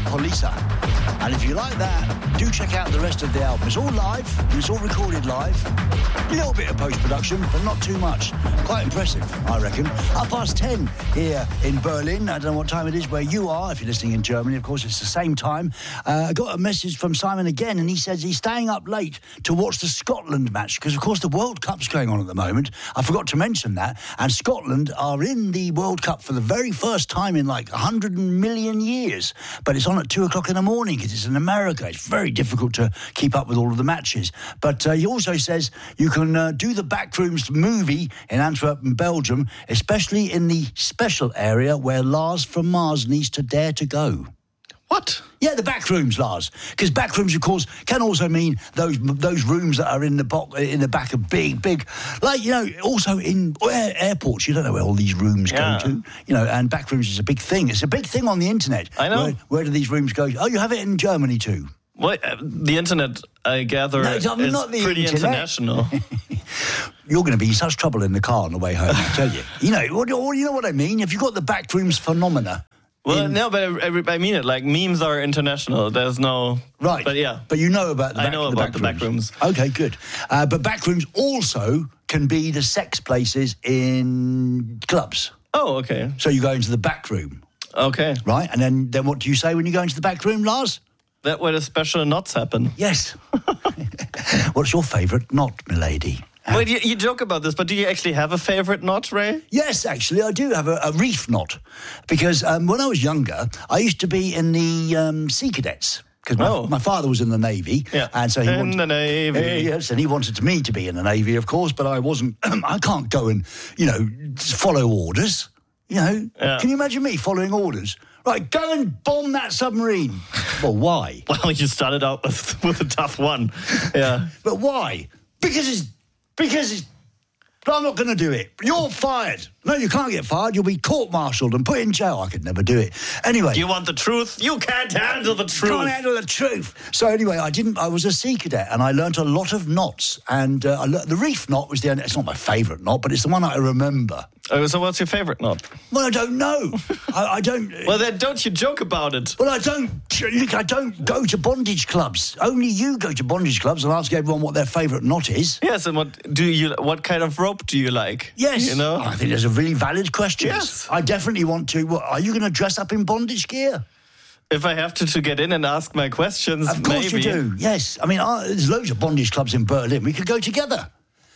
Polisa. And if you like that, do check out the rest of the album. It's all live, it's all recorded live. A little bit of post-production, but not too much. Quite impressive, I reckon. 10:30 here in Berlin. I don't know what time it is where you are. If you're listening in Germany, of course, it's the same time. I got a message from Simon again, and he says he's staying up late to watch the Scotland match, because, of course, the World Cup's going on at the moment. I forgot to mention that. And Scotland are in the World Cup for the very first time in like 100 million years. But it's on at 2 o'clock in the morning because it's in America. It's very difficult to keep up with all of the matches. But he also says you can do the Backrooms movie in Antwerp, Belgium, especially in the special area where Lars from Mars needs to dare to go. What? Yeah, the Backrooms, Lars. Because Backrooms, of course, can also mean those rooms that are in the back of big, like, you know, also in airports, you don't know where all these rooms go to, you know, and Backrooms is a big thing. It's a big thing on the internet. I know. Where do these rooms go? Oh, you have it in Germany too. What? The internet, I gather, is pretty international. You're going to be in such trouble in the car on the way home, I tell you. You know what I mean? If you've got the Backrooms phenomena. Well, no, but I mean it. Like, memes are international. There's no... Right. But yeah. But you know about the Backrooms. Okay, good. But Backrooms also can be the sex places in clubs. Oh, okay. So you go into the back room. Okay. Right, and then what do you say when you go into the back room, Lars? That where the special knots happen. Yes. What's your favourite knot, milady? Wait, you joke about this, but do you actually have a favourite knot, Ray? Yes, actually, I do have a reef knot. Because when I was younger, I used to be in the Sea Cadets. Because my father was in the Navy. Yeah. And so he wanted... the Navy. Yes, and he wanted me to be in the Navy, of course, but I wasn't... I can't go and, you know, follow orders. You know? Yeah. Can you imagine me following orders? Right, go and bomb that submarine. Well, why? Well, you started out with a tough one. Yeah. But why? Because I'm not going to do it. You're fired. No, you can't get fired. You'll be court-martialed and put in jail. I could never do it. Anyway. Do you want the truth? You can't handle the truth. Can't handle the truth. So anyway, I was a sea cadet and I learnt a lot of knots. And the reef knot was it's not my favourite knot, but it's the one that I remember. Oh, so what's your favourite knot? Well, I don't know. I don't... Well, then don't you joke about it. Well, I don't go to bondage clubs. Only you go to bondage clubs and ask everyone what their favourite knot is. Yes, and what kind of rope do you like? Yes. You know? I think there's a really valid question. Yes. I definitely want to... What, are you going to dress up in bondage gear? If I have to get in and ask my questions, Of course maybe. you do, yes. I mean, there's loads of bondage clubs in Berlin. We could go together.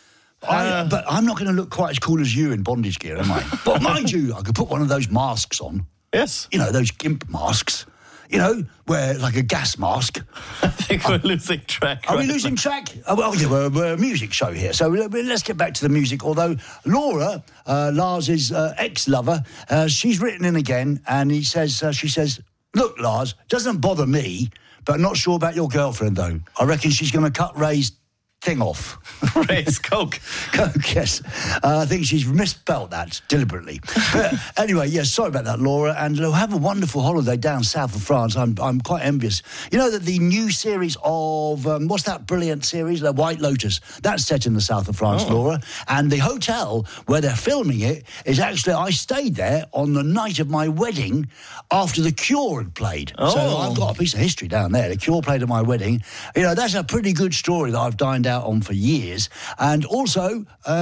But I'm not going to look quite as cool as you in bondage gear, am I? But mind you, I could put one of those masks on. Yes. You know, those GIMP masks. You know, where like a gas mask. I think we're losing track. Are we losing track? Oh, well, yeah, we're a music show here, so let's get back to the music. Although Laura, Lars's ex-lover, she's written in again, and she says, look, Lars, doesn't bother me, but not sure about your girlfriend, though. I reckon she's going to cut Ray's thing off. Ray's Coke. Coke, yes. I think she's misspelt that deliberately. But anyway, yes, sorry about that, Laura, and have a wonderful holiday down south of France. I'm quite envious. You know that the new series of, what's that brilliant series? The White Lotus. That's set in the south of France, Laura. And the hotel where they're filming it is actually, I stayed there on the night of my wedding after The Cure had played. So I've got a piece of history down there. The Cure played at my wedding. You know, that's a pretty good story that I've dined out on for years. And also,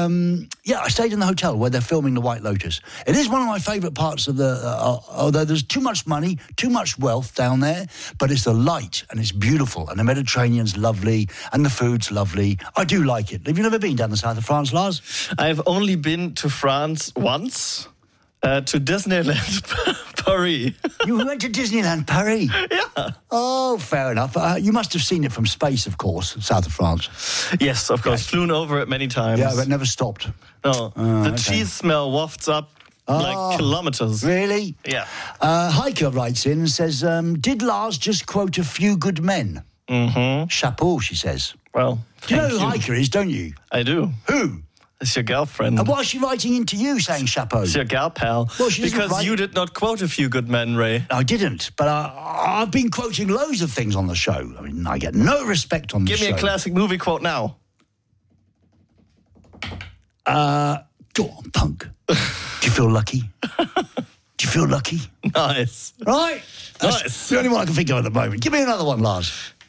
I stayed in the hotel where they're filming The White Lotus. It is one of my favourite parts of although there's too much money, too much wealth down there, but it's the light and it's beautiful and the Mediterranean's lovely and the food's lovely. I do like it. Have you never been down the south of France, Lars? I've only been to France once. To Disneyland Paris. You went to Disneyland Paris? Yeah. Oh, fair enough. You must have seen it from space, of course, south of France. Yes, of course. Yes. Flown over it many times. Yeah, but never stopped. No. The cheese smell wafts up like kilometres. Really? Yeah. Heike writes in and says, did Lars just quote A Few Good Men? Mm-hmm. Chapeau, she says. Well, do you know who Heike is, don't you? I do. Who? It's your girlfriend. And why is she writing into you saying chapeau? It's your gal pal. Well, because you did not quote A Few Good Men, Ray. I didn't, but I've been quoting loads of things on the show. I mean, I get no respect on the show. Give me a classic movie quote now. Go on, punk. Do you feel lucky? Do you feel lucky? Nice. Right? That's Nice. the only one I can think of at the moment. Give me another one, Lars.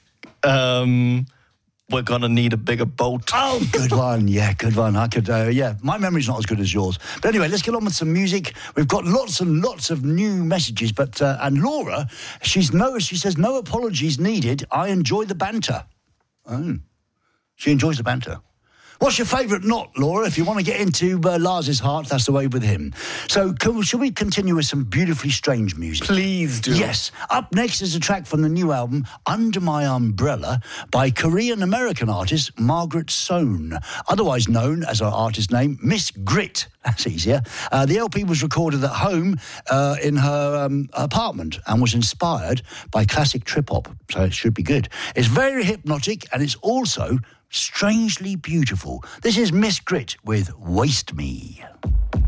We're gonna need a bigger boat. Oh, good one. Yeah, good one. I could, my memory's not as good as yours. But anyway, let's get on with some music. We've got lots and lots of new messages, but, and Laura, she says, no apologies needed. I enjoy the banter. Oh, she enjoys the banter. What's your favourite knot, Laura? If you want to get into Lars's heart, that's the way with him. So, shall we continue with some beautifully strange music? Please do. Yes. Up next is a track from the new album, Under My Umbrella, by Korean-American artist Margaret Sohn, otherwise known as her artist name, Miss Grit. That's easier. The LP was recorded at home in her apartment and was inspired by classic trip-hop, so it should be good. It's very hypnotic and it's also strangely beautiful. This is Miss Grit with Waste Me.